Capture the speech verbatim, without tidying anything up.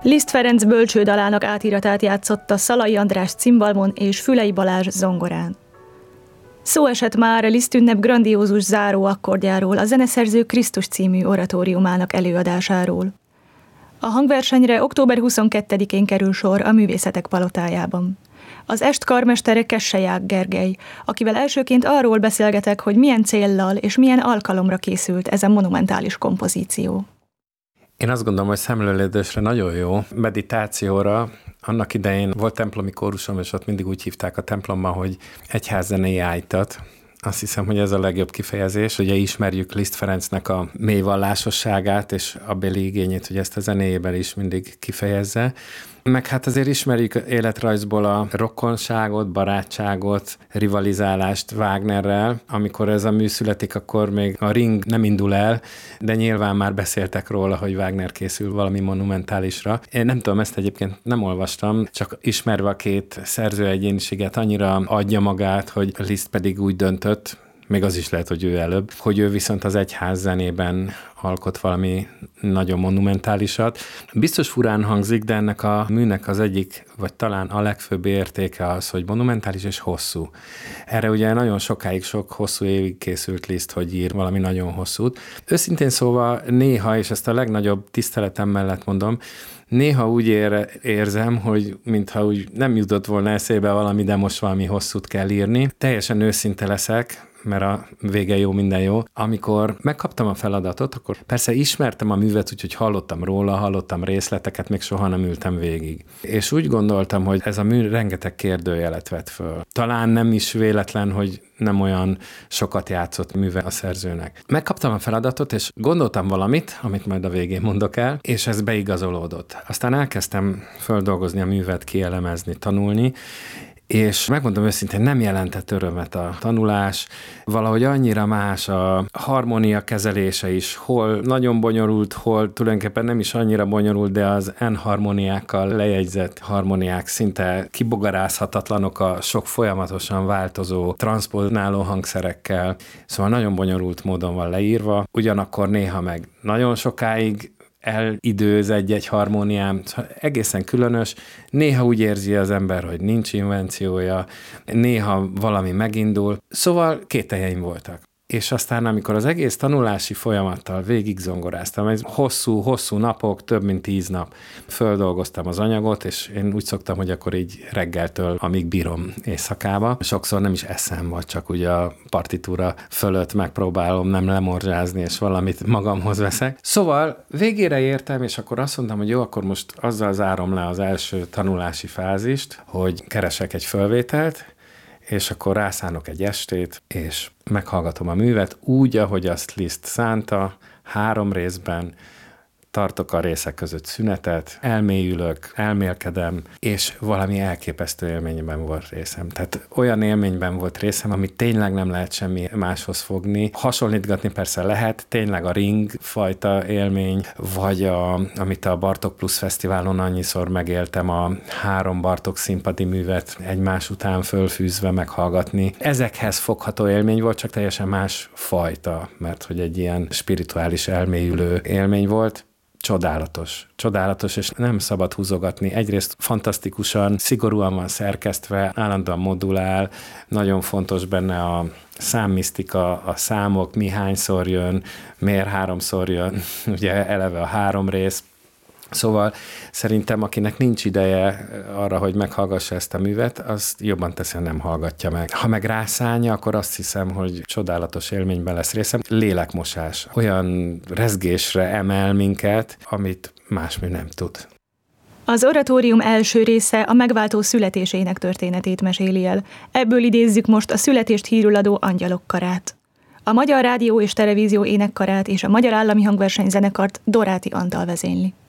Liszt Ferenc bölcsődalának átiratát játszotta Szalai András cimbalmon és Fülei Balázs zongorán. Szó esett már a Liszt ünnep grandiózus záró akkordjáról, a zeneszerző Krisztus című oratóriumának előadásáról. A hangversenyre október huszonkettedikén kerül sor a Művészetek Palotájában. Az est karmestere Kesseják Gergely, akivel elsőként arról beszélgetek, hogy milyen céllal és milyen alkalomra készült ez a monumentális kompozíció. Én azt gondolom, hogy szemlélődésre nagyon jó, meditációra. Annak idején volt templomi kórusom, és ott mindig úgy hívták a templomban, hogy egyházzenei ájtat. Azt hiszem, hogy ez a legjobb kifejezés. Ugye ismerjük Liszt Ferencnek a mély vallásosságát, és a béli igényét, hogy ezt a zenéjében is mindig kifejezze. Meg hát azért ismerjük életrajzból a rokonságot, barátságot, rivalizálást Wagnerrel. Amikor ez a mű születik, akkor még a Ring nem indul el, de nyilván már beszéltek róla, hogy Wagner készül valami monumentálisra. Én nem tudom, ezt egyébként nem olvastam, csak ismerve a két szerző egyéniséget annyira adja magát, hogy Liszt pedig úgy döntött, még az is lehet, hogy ő előbb, hogy ő viszont az egyház zenében alkot valami nagyon monumentálisat. Biztos furán hangzik, de ennek a műnek az egyik, vagy talán a legfőbb értéke az, hogy monumentális és hosszú. Erre ugye nagyon sokáig, sok hosszú évig készült Liszt, hogy ír valami nagyon hosszút. Őszintén szóval néha, és ezt a legnagyobb tiszteletem mellett mondom, néha úgy ér, érzem, hogy mintha úgy nem jutott volna eszébe valami, de most valami hosszút kell írni. Teljesen őszinte leszek, mert a vége jó, minden jó. Amikor megkaptam a feladatot, akkor persze ismertem a művet, úgyhogy hallottam róla, hallottam részleteket, még soha nem ültem végig. És úgy gondoltam, hogy ez a mű rengeteg kérdőjelet vett föl. Talán nem is véletlen, hogy nem olyan sokat játszott műve a szerzőnek. Megkaptam a feladatot, és gondoltam valamit, amit majd a végén mondok el, és ez beigazolódott. Aztán elkezdtem földolgozni a művet, kielemezni, tanulni, és megmondom őszintén, nem jelentett örömet a tanulás, valahogy annyira más a harmónia kezelése is, hol nagyon bonyolult, hol tulajdonképpen nem is annyira bonyolult, de az N-harmóniákkal lejegyzett harmóniák szinte kibogarázhatatlanok a sok folyamatosan változó, transzponáló hangszerekkel, szóval nagyon bonyolult módon van leírva, ugyanakkor néha meg nagyon sokáig elidőz egy-egy harmóniám, egészen különös, néha úgy érzi az ember, hogy nincs invenciója, néha valami megindul, szóval kételjeim voltak. És aztán, amikor az egész tanulási folyamattal végig zongoráztam, ez hosszú, hosszú napok, több mint tíz nap földolgoztam az anyagot, és én úgy szoktam, hogy akkor így reggeltől, amíg bírom éjszakába. Sokszor nem is eszem, vagy csak ugye a partitúra fölött megpróbálom nem lemorzsázni, és valamit magamhoz veszek. Szóval végére értem, és akkor azt mondtam, hogy jó, akkor most azzal zárom le az első tanulási fázist, hogy keresek egy fölvételt, és akkor rászánok egy estét, és meghallgatom a művet úgy, ahogy azt Liszt szánta, három részben, tartok a részek között szünetet, elmélyülök, elmélkedem, és valami elképesztő élményben volt részem. Tehát olyan élményben volt részem, amit tényleg nem lehet semmi máshoz fogni. Hasonlítgatni persze lehet, tényleg a Ring fajta élmény, vagy a, amit a Bartók Plusz Fesztiválon annyiszor megéltem, a három Bartók színpadi művet egymás után fölfűzve meghallgatni. Ezekhez fogható élmény volt, csak teljesen más fajta, mert hogy egy ilyen spirituális elmélyülő élmény volt. Csodálatos. Csodálatos, és nem szabad húzogatni. Egyrészt fantasztikusan, szigorúan van szerkesztve, állandóan modulál, nagyon fontos benne a számmisztika, a számok, mi hányszor jön, miért háromszor jön, ugye eleve a három rész. Szóval szerintem, akinek nincs ideje arra, hogy meghallgassa ezt a művet, az jobban teszi, nem hallgatja meg. Ha meg rászánja, akkor azt hiszem, hogy csodálatos élményben lesz részem. Lélekmosás. Olyan rezgésre emel minket, amit más mű nem tud. Az oratórium első része a megváltó születésének történetét meséli el. Ebből idézzük most a születést hírül adó Angyalok karát. A Magyar Rádió és Televízió énekkarát és a Magyar Állami Hangversenyzenekart Doráti Antal vezényli.